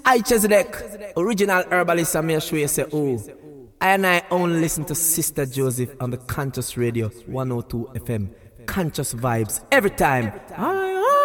I Chezidek, original herbalist, and me show you say, oh, I only listen to Sister Joseph on the Conscious Radio 102 FM. Conscious vibes every time.